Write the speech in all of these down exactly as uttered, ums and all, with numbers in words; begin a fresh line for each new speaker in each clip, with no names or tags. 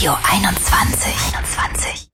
Radio einundzwanzig. einundzwanzig.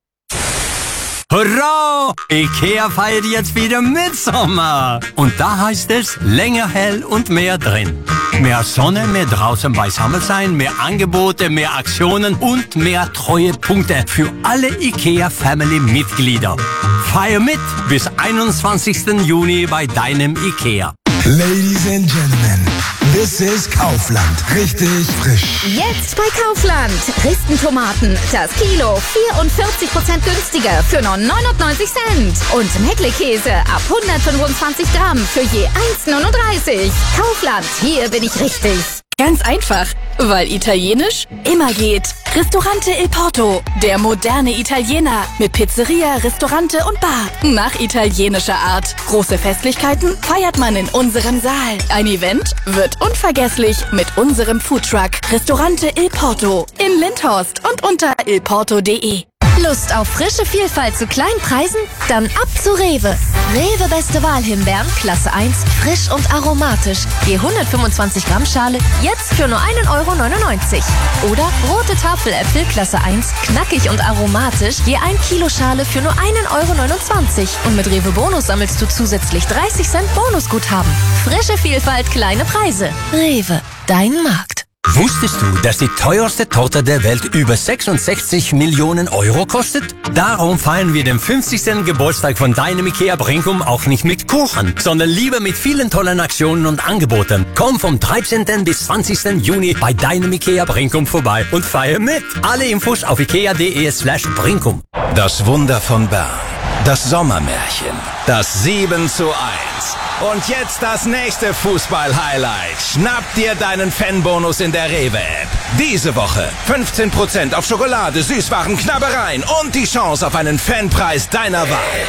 Hurra! IKEA feiert jetzt wieder Mitsommer. Und da heißt es länger hell und mehr drin. Mehr Sonne, mehr draußen beisammen sein, mehr Angebote, mehr Aktionen und mehr Treuepunkte für alle IKEA-Family-Mitglieder. Feier mit bis einundzwanzigsten Juni bei deinem IKEA.
Ladies and Gentlemen, this is Kaufland. Richtig frisch.
Jetzt bei Kaufland. Ristentomaten, das Kilo vierundvierzig Prozent günstiger für nur neunundneunzig Cent. Und Mettlekäse ab hundertfünfundzwanzig Gramm für je eins neununddreißig. Kaufland, hier bin ich richtig.
Ganz einfach, weil Italienisch immer geht. Ristorante Il Porto, der moderne Italiener mit Pizzeria, Restaurante und Bar. Nach italienischer Art. Große Festlichkeiten feiert man in unserem Saal. Ein Event wird unvergesslich mit unserem Foodtruck. Restaurante Il Porto in Lindhorst und unter il porto punkt de.
Lust auf frische Vielfalt zu kleinen Preisen? Dann ab zu Rewe. Rewe Beste Wahl Himbeeren, Klasse eins, frisch und aromatisch. Je hundertfünfundzwanzig Gramm Schale, jetzt für nur ein Euro neunundneunzig. Oder rote Tafeläpfel, Klasse eins, knackig und aromatisch, je ein Kilo Schale für nur ein Euro neunundzwanzig. Und mit Rewe Bonus sammelst du zusätzlich dreißig Cent Bonusguthaben. Frische Vielfalt, kleine Preise. Rewe, dein Markt.
Wusstest du, dass die teuerste Torte der Welt über sechsundsechzig Millionen Euro kostet? Darum feiern wir den fünfzigsten Geburtstag von deinem IKEA Brinkum auch nicht mit Kuchen, sondern lieber mit vielen tollen Aktionen und Angeboten. Komm vom dreizehnten bis zwanzigsten Juni bei deinem IKEA Brinkum vorbei und feier mit. Alle Infos auf ikea punkt de slash Brinkum.
Das Wunder von Bern. Das Sommermärchen. Das sieben zu eins. Und jetzt das nächste Fußball-Highlight. Schnapp dir deinen Fanbonus in der Rewe-App. Diese Woche fünfzehn Prozent auf Schokolade, Süßwaren, Knabbereien und die Chance auf einen Fanpreis deiner Wahl.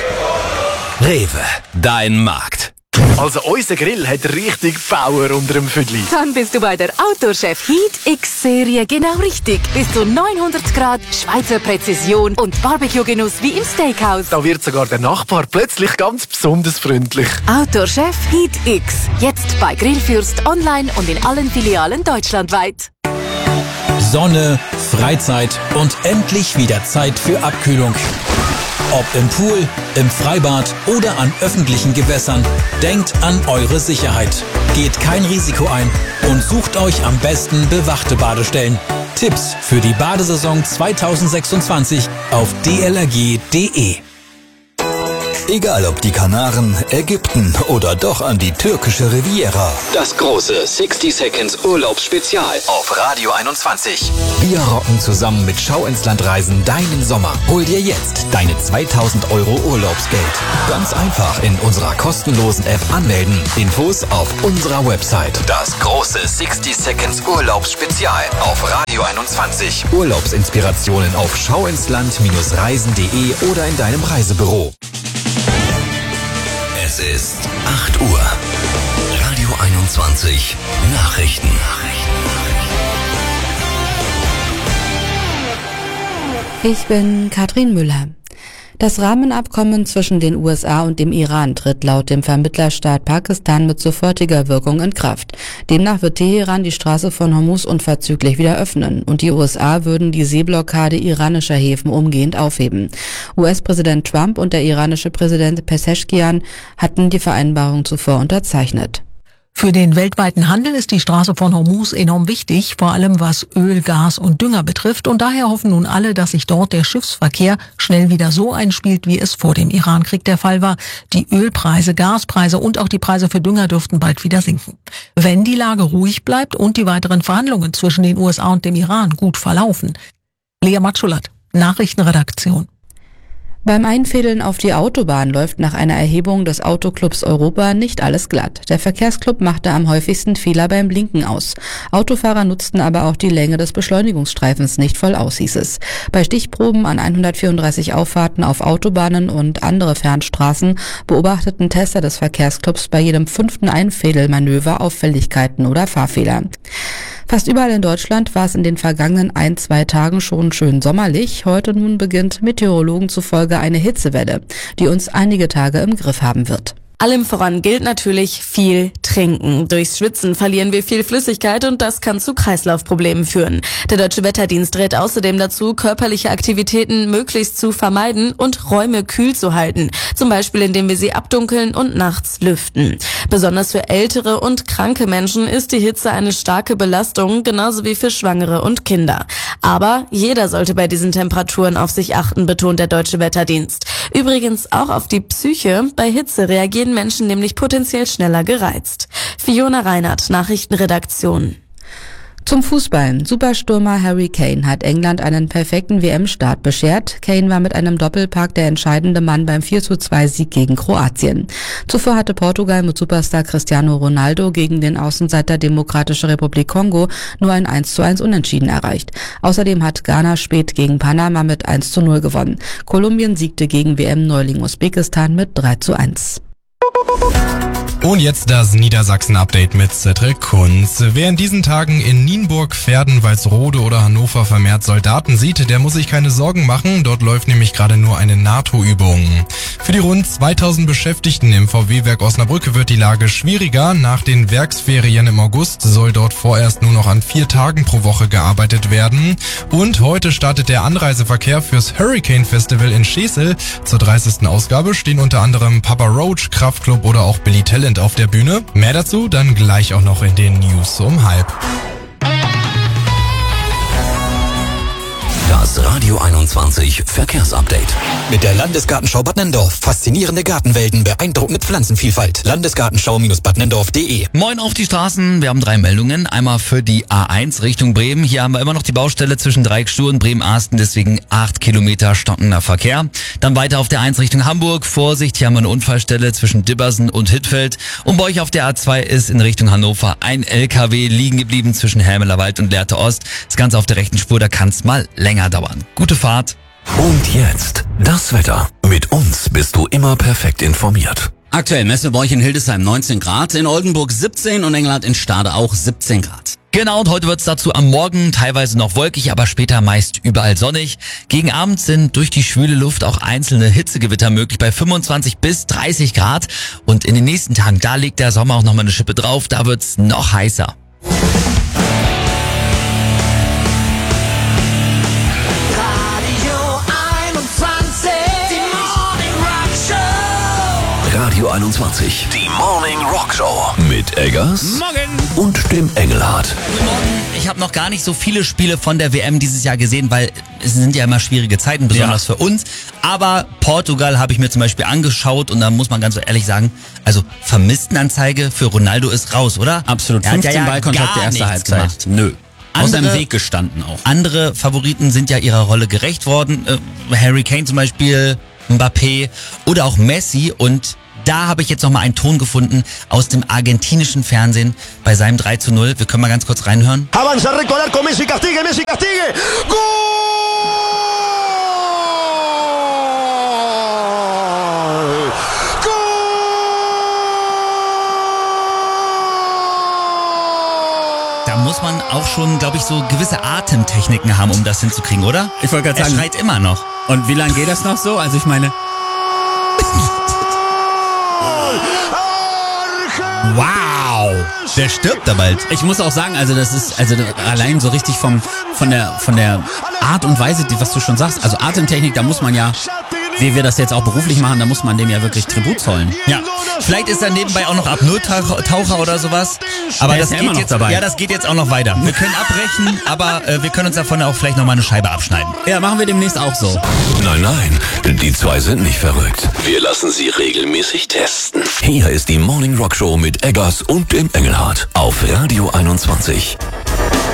Rewe, dein Markt.
Also unser Grill hat richtig Power unter dem Füdli.
Dann bist du bei der Autochef Heat X-Serie genau richtig. Bis zu neunhundert Grad, Schweizer Präzision und Barbecue-Genuss wie im Steakhouse.
Da wird sogar der Nachbar plötzlich ganz besonders freundlich.
Autochef Heat X. Jetzt bei Grillfürst online und in allen Filialen deutschlandweit.
Sonne, Freizeit und endlich wieder Zeit für Abkühlung. Ob im Pool, im Freibad oder an öffentlichen Gewässern, denkt an eure Sicherheit. Geht kein Risiko ein und sucht euch am besten bewachte Badestellen. Tipps für die Badesaison zweitausendsechsundzwanzig auf d l r g punkt de.
Egal ob die Kanaren, Ägypten oder doch an die türkische Riviera.
Das große sixty Seconds Urlaubsspezial auf Radio einundzwanzig.
Wir rocken zusammen mit Schau ins Land Reisen deinen Sommer. Hol dir jetzt deine zweitausend Euro Urlaubsgeld. Ganz einfach in unserer kostenlosen App anmelden. Infos auf unserer Website.
Das große sixty Seconds Urlaubsspezial auf Radio einundzwanzig.
Urlaubsinspirationen auf schauinsland Reisen punkt de oder in deinem Reisebüro.
Es ist acht Uhr. Radio einundzwanzig. Nachrichten.
Ich bin Katrin Müller. Das Rahmenabkommen zwischen den U S A und dem Iran tritt laut dem Vermittlerstaat Pakistan mit sofortiger Wirkung in Kraft. Demnach wird Teheran die Straße von Hormuz unverzüglich wieder öffnen und die U S A würden die Seeblockade iranischer Häfen umgehend aufheben. U S-Präsident Trump und der iranische Präsident Pezeshkian hatten die Vereinbarung zuvor unterzeichnet.
Für den weltweiten Handel ist die Straße von Hormuz enorm wichtig, vor allem was Öl, Gas und Dünger betrifft. Und daher hoffen nun alle, dass sich dort der Schiffsverkehr schnell wieder so einspielt, wie es vor dem Irankrieg der Fall war. Die Ölpreise, Gaspreise und auch die Preise für Dünger dürften bald wieder sinken. Wenn die Lage ruhig bleibt und die weiteren Verhandlungen zwischen den U S A und dem Iran gut verlaufen. Lea Matschulat, Nachrichtenredaktion.
Beim Einfädeln auf die Autobahn läuft nach einer Erhebung des Autoclubs Europa nicht alles glatt. Der Verkehrsclub machte am häufigsten Fehler beim Blinken aus. Autofahrer nutzten aber auch die Länge des Beschleunigungsstreifens nicht voll aus, hieß es. Bei Stichproben an hundertvierunddreißig Auffahrten auf Autobahnen und andere Fernstraßen beobachteten Tester des Verkehrsclubs bei jedem fünften Einfädelmanöver Auffälligkeiten oder Fahrfehler. Fast überall in Deutschland war es in den vergangenen ein, zwei Tagen schon schön sommerlich. Heute nun beginnt Meteorologen zufolge eine Hitzewelle, die uns einige Tage im Griff haben wird.
Allem voran gilt natürlich viel trinken. Durchs Schwitzen verlieren wir viel Flüssigkeit und das kann zu Kreislaufproblemen führen. Der Deutsche Wetterdienst rät außerdem dazu, körperliche Aktivitäten möglichst zu vermeiden und Räume kühl zu halten. Zum Beispiel, indem wir sie abdunkeln und nachts lüften. Besonders für ältere und kranke Menschen ist die Hitze eine starke Belastung, genauso wie für Schwangere und Kinder. Aber jeder sollte bei diesen Temperaturen auf sich achten, betont der Deutsche Wetterdienst. Übrigens auch auf die Psyche. Bei Hitze reagieren Menschen nämlich potenziell schneller gereizt. Fiona Reinhardt, Nachrichtenredaktion.
Zum Fußball. Superstürmer Harry Kane hat England einen perfekten W M-Start beschert. Kane war mit einem Doppelpack der entscheidende Mann beim vier zu zwei Sieg gegen Kroatien. Zuvor hatte Portugal mit Superstar Cristiano Ronaldo gegen den Außenseiter Demokratische Republik Kongo nur ein eins zu eins Unentschieden erreicht. Außerdem hat Ghana spät gegen Panama mit eins zu null gewonnen. Kolumbien siegte gegen W M-Neuling Usbekistan mit drei zu eins.
Und jetzt das Niedersachsen-Update mit Cedric Kunz. Wer in diesen Tagen in Nienburg, Verden, Walsrode oder Hannover vermehrt Soldaten sieht, der muss sich keine Sorgen machen. Dort läuft nämlich gerade nur eine NATO-Übung. Für die rund zweitausend Beschäftigten im V W-Werk Osnabrück wird die Lage schwieriger. Nach den Werksferien im August soll dort vorerst nur noch an vier Tagen pro Woche gearbeitet werden. Und heute startet der Anreiseverkehr fürs Hurricane Festival in Schesel. Zur dreißigsten Ausgabe stehen unter anderem Papa Roach, Kraftklub oder auch Billy Talent auf der Bühne. Mehr dazu dann gleich auch noch in den News um halb.
Das Radio einundzwanzig Verkehrsupdate. Mit der Landesgartenschau Bad Nenndorf. Faszinierende Gartenwelten, beeindruckende Pflanzenvielfalt. Landesgartenschau-bad nenndorf punkt de.
Moin auf die Straßen. Wir haben drei Meldungen. Einmal für die A eins Richtung Bremen. Hier haben wir immer noch die Baustelle zwischen Dreieckstuhl und Bremen-Arsten. Deswegen acht Kilometer stockender Verkehr. Dann weiter auf der A eins Richtung Hamburg. Vorsicht, hier haben wir eine Unfallstelle zwischen Dibbersen und Hittfeld. Und bei euch auf der A zwei ist in Richtung Hannover ein L K W liegen geblieben zwischen Helmeler Wald und Lehrte Ost. Das Ganze auf der rechten Spur, da kann es mal länger dauern. Gute Fahrt.
Und jetzt das Wetter. Mit uns bist du immer perfekt informiert.
Aktuell Messe bei euch in Hildesheim neunzehn Grad, in Oldenburg siebzehn und Engelhardt in Stade auch siebzehn Grad.
Genau, und heute wird es dazu am Morgen teilweise noch wolkig, aber später meist überall sonnig. Gegen Abend sind durch die schwüle Luft auch einzelne Hitzegewitter möglich bei fünfundzwanzig bis dreißig Grad. Und in den nächsten Tagen, da legt der Sommer auch nochmal eine Schippe drauf, da wird's noch heißer.
Radio einundzwanzig, die Morning Rock Show mit Eggers
Morgen
und dem Engelhardt.
Guten Morgen. Ich habe noch gar nicht so viele Spiele von der W M dieses Jahr gesehen, weil es sind ja immer schwierige Zeiten, besonders ja. für uns. Aber Portugal habe ich mir zum Beispiel angeschaut und da muss man ganz so ehrlich sagen, also Vermisstenanzeige für Ronaldo ist raus, oder?
Absolut.
Er
fünfzehn
hat ja
Ballkontakte
gar
erste Halbzeit.
Gemacht.
Nö. Aus
Andere,
seinem Weg gestanden auch.
Andere Favoriten sind ja ihrer Rolle gerecht worden. Äh, Harry Kane zum Beispiel, Mbappé oder auch Messi. Und da habe ich jetzt nochmal einen Ton gefunden aus dem argentinischen Fernsehen bei seinem drei zu null. Wir können mal ganz kurz reinhören.
Avanza recto al arco, Messi castigue, Messi castigue. Gol!
Da muss man auch schon, glaube ich, so gewisse Atemtechniken haben, um das hinzukriegen, oder?
Ich wollte gerade sagen.
Er schreit immer noch.
Und wie lange geht das noch so? Also ich meine...
Wow! Der stirbt da bald.
Ich muss auch sagen, also das ist also allein so richtig vom von der von der Art und Weise, die, was du schon sagst, also Atemtechnik, da muss man ja, wie wir das jetzt auch beruflich machen, da muss man dem ja wirklich Tribut zollen.
Ja. Vielleicht ist er nebenbei auch noch Apnoe-Taucher oder sowas. Aber das geht jetzt, dabei. Ja, das geht jetzt auch noch weiter. Wir können abbrechen, aber äh, wir können uns davon auch vielleicht nochmal eine Scheibe abschneiden.
Ja, machen wir demnächst auch so.
Nein, nein, die zwei sind nicht verrückt. Wir lassen sie regelmäßig testen. Hier ist die Morning Rock Show mit Eggers und dem Engelhardt auf Radio einundzwanzig.